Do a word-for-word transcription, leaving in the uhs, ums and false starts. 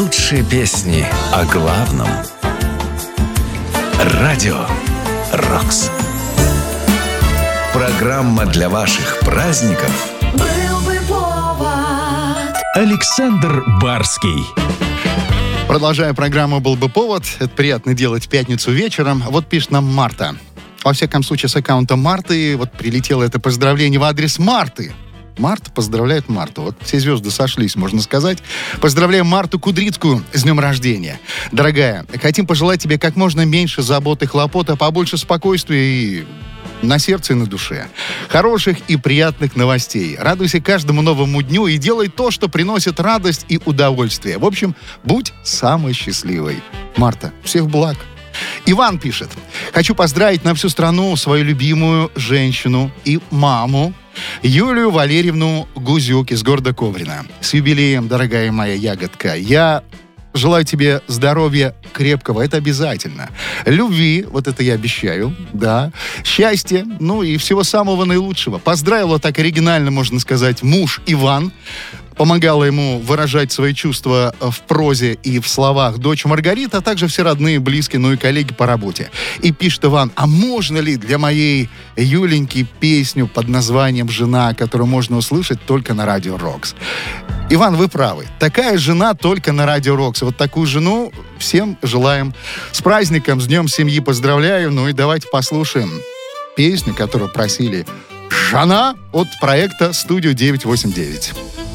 Лучшие песни о главном. Радио «Рокс». Программа для ваших праздников. Был бы повод. Александр Барский. Продолжая программу «Был бы повод». Это приятно делать в пятницу вечером. Вот пишет нам Марта. Во всяком случае, с аккаунта Марты вот прилетело это поздравление в адрес Марты. Марта поздравляет Марту. Вот все звезды сошлись, можно сказать. Поздравляем Марту Кудрицкую с днем рождения. Дорогая, хотим пожелать тебе как можно меньше забот и хлопот, а побольше спокойствия и на сердце и на душе. Хороших и приятных новостей. Радуйся каждому новому дню и делай то, что приносит радость и удовольствие. В общем, будь самой счастливой. Марта, всех благ. Иван пишет. Хочу поздравить на всю страну свою любимую женщину и маму Юлию Валерьевну Гузюк из города Коврино. С юбилеем, дорогая моя ягодка. Я желаю тебе здоровья крепкого, это обязательно. Любви, вот это я обещаю, да. Счастья, ну и всего самого наилучшего. Поздравила так оригинально, можно сказать, муж Иван. Помогала ему выражать свои чувства в прозе и в словах дочь Маргарита, а также все родные, близкие, ну и коллеги по работе. И пишет Иван, а можно ли для моей Юленьки песню под названием «Жена», которую можно услышать только на радио «Рокс»? Иван, вы правы. Такая жена только на радио «Рокс». Вот такую жену всем желаем. С праздником, с Днем семьи поздравляю. Ну и давайте послушаем песню, которую просили «Жена» от проекта «Студио девятьсот восемьдесят девять».